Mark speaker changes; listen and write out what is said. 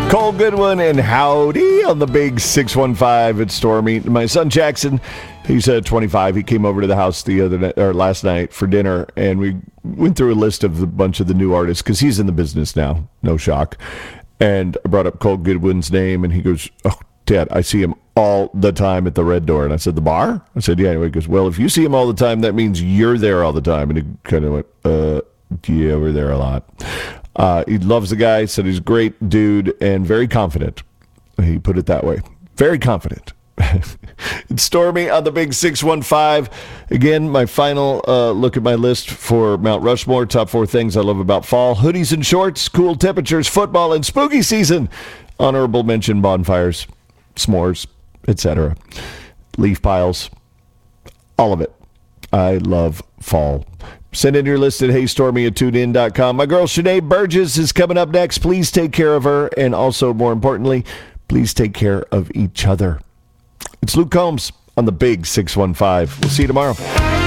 Speaker 1: Cole Goodwin and Howdy on the big 615 at Stormy. My son Jackson, he's 25. He came over to the house last night for dinner, and we went through a list of a bunch of the new artists because he's in the business now. No shock. And I brought up Cole Goodwin's name, and he goes, "Oh, Dad, I see him all the time at the Red Door." And I said, "The bar?" I said, "Yeah." Anyway, he goes, "Well, if you see him all the time, that means you're there all the time." And he kind of went, "Yeah, we're there a lot." He loves the guy, said he's a great dude and very confident. He put it that way. Very confident. It's Stormy on the big 615. Again, my final look at my list for Mount Rushmore. Top 4 things I love about fall. Hoodies and shorts, cool temperatures, football, and spooky season. Honorable mention, bonfires, s'mores, etc. Leaf piles. All of it. I love fall. Send in your list at heystormy@tunein.com. My girl Sinead Burgess is coming up next. Please take care of her. And also, more importantly, please take care of each other. It's Luke Combs on the big 615. We'll see you tomorrow.